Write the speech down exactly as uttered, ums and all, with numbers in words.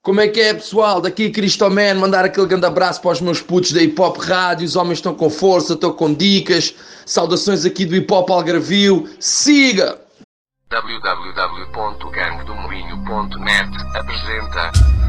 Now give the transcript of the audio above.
Como é que é, pessoal? Daqui Cristoman, mandar aquele grande abraço para os meus putos da Hip Hop Rádio. Os homens estão com força, estão com dicas. Saudações aqui do Hip Hop Algarvio. Siga! w w w ponto gangue do moinho ponto net apresenta